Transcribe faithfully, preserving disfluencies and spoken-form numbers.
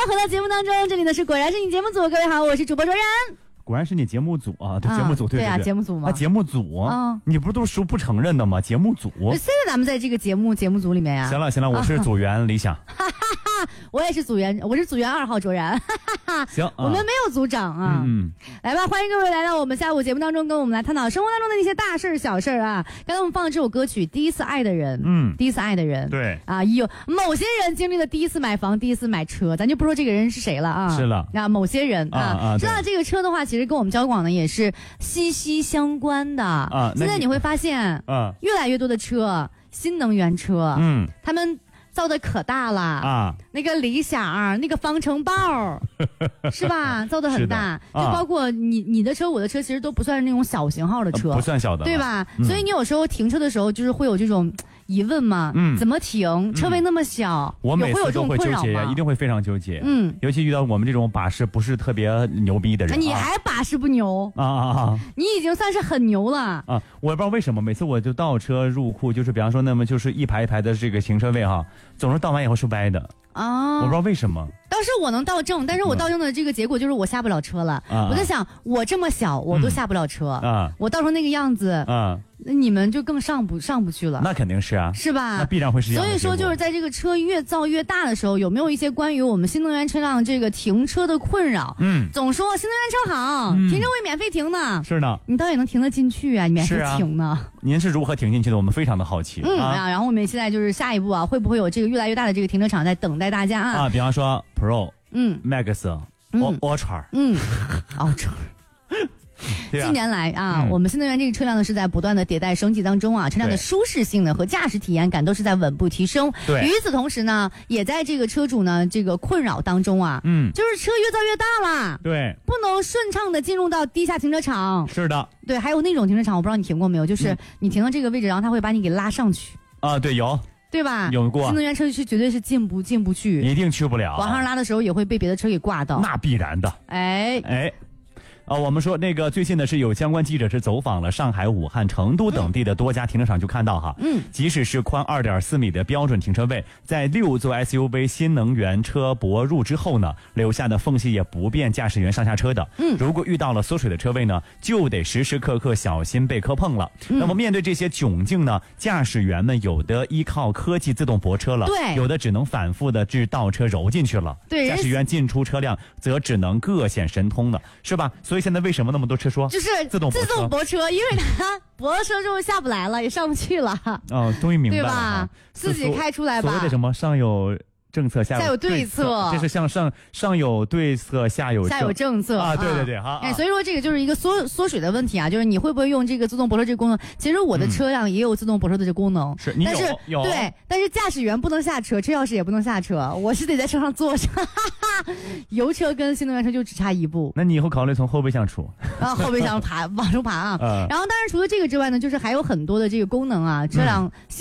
回到节目当中，这里呢是果然是你节目组，各位好，我是主播卓然。 果然是你节目组啊，对、啊、节目组对对对, 对啊，节目组嘛， 啊节目组，嗯，你不是都说不承认的吗？节目组， 现在咱们在这个节目节目组里面呀、啊。 行了行了，我是组员理想， 哈哈哈，我也是组员，我是组员二号卓然，哈哈哈。 行、啊， 我们没有组长啊，嗯，来吧，欢迎各位来到我们下午节目当中，跟我们来探讨生活当中的那些大事小事啊。刚才我们放的这首歌曲《第一次爱的人》，嗯，第一次爱的人， 对啊，有某些人经历了第一次买房、第一次买车，咱就不说这个人是谁了啊， 是了， 啊，某些人啊， 啊啊说到这个车的话，其实跟我们交广呢也是息息相关的啊。现在你会发现，啊，越来越多的车，新能源车，嗯，他们造的可大了啊！那个理想，那个方程豹，是吧？造的很大，啊、就包括你你的车，我的车，其实都不算是那种小型号的车，呃、 不算小的， 对吧？ 嗯、 所以你有时候停车的时候，就是会有这种疑问嘛，嗯，怎么停？车位那么小， 嗯、我每次都会纠结， 一定会非常纠结，嗯，尤其遇到我们这种把式不是特别牛逼的人， 你还把式不牛啊啊啊！ 你已经算是很牛了啊！我也不知道为什么，每次我就倒车入库，就是比方说那么就是一排一排的这个停车位哈，总是倒完以后是歪的。啊，我不知道为什么。 倒是我能倒正，但是我倒正的这个结果就是我下不了车了。嗯、我在想，我这么小，我都下不了车。啊，我倒成那个样子。啊，那你们就更上不上不去了。 那肯定是啊， 是吧？ 那必然会是这样的。 所以说，就是在这个车越造越大的时候，有没有一些关于我们新能源车辆这个停车的困扰？嗯，总说新能源车好，嗯、停车位免费停呢。 是的， 你到底能停得进去啊？你免费停呢？ 啊、您是如何停进去的？我们非常的好奇。 嗯啊，然后我们现在就是下一步啊，会不会有这个越来越大的这个停车场在等待大家啊？ 啊，比方说 Pro。嗯 ，Max， 嗯 ，Ultra， 嗯 ，Ultra。近年来啊、嗯，我们新能源这个车辆呢是在不断的迭代升级当中啊，车辆的舒适性呢和驾驶体验感都是在稳步提升。 对， 与此同时呢，也在这个车主呢这个困扰当中啊，嗯，就是车越造越大了， 对， 不能顺畅的进入到地下停车场。 是的， 对，还有那种停车场，我不知道你停过没有，就是你停到这个位置，然后他会把你给拉上去。 啊，对，有。 对吧？ 有过新能源车是绝对是进不进不去， 一定去不了。 往上拉的时候也会被别的车给挂到， 那必然的。 哎哎。啊，我们说那个最近呢是有相关记者是走访了上海、武汉、成都等地的多家停车场，就看到哈，嗯，即使是宽 二点四米的标准停车位，在六座 S U V 新能源车泊入之后呢，留下的缝隙也不便驾驶员上下车的。嗯，如果遇到了缩水的车位呢，就得时时刻刻小心被磕碰了。嗯、那么面对这些窘境呢，驾驶员们有的依靠科技自动泊车了， 对， 有的只能反复的至倒车揉进去了。 对， 驾驶员进出车辆则只能各显神通了，是吧？所以现在为什么那么多车说就是自动自动泊车，因为他泊了车之后下不来了，也上不去了。 哦，终于明白了， 对吧？自己开出来吧。 所谓的什么上有政策下有对策， 这是向上上有对策，下有下有政策啊！对对对，哈、 哎，所以说这个就是一个缩缩水的问题啊，就是你会不会用这个自动泊车这个功能？其实我的车辆也有自动泊车的这个功能， 是、嗯， 但是有对，但是驾驶员不能下车，车钥匙也不能下车，我是得在车上坐着。油车跟新能源车就只差一步。 那你以后考虑从后备箱出， 啊，后备箱爬往上爬啊。嗯、然后，当然除了这个之外呢，就是还有很多的这个功能啊，车辆。嗯